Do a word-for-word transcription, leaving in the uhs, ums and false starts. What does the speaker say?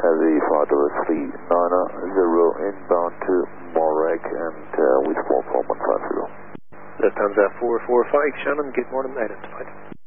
Heavy five double three nine zero inbound to Morag and uh, with four four one five zero. Lufthansa four four five, Shannon, good morning, identified.